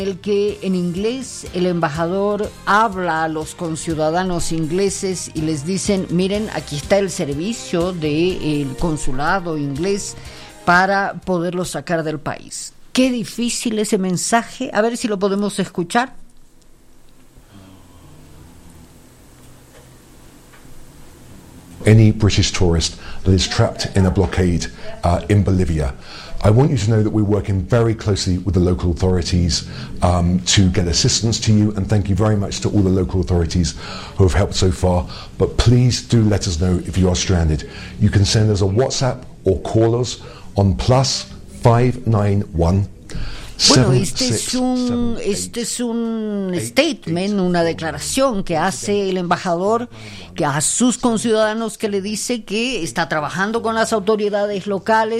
el que en inglés el embajador habla a los conciudadanos ingleses y les dicen, miren, aquí está el servicio del consulado inglés para poderlo sacar del país. Qué difícil ese mensaje. A ver si lo podemos escuchar. Any British tourist that is trapped in a blockade in Bolivia. I want you to know that we're working very closely with the local authorities to get assistance to you, and thank you very much to all the local authorities who have helped so far. But please do let us know if you are stranded. You can send us a WhatsApp or call us on +591. Bueno, este es un statement, una declaración que hace el embajador que a sus conciudadanos, que le dice que está trabajando con las autoridades locales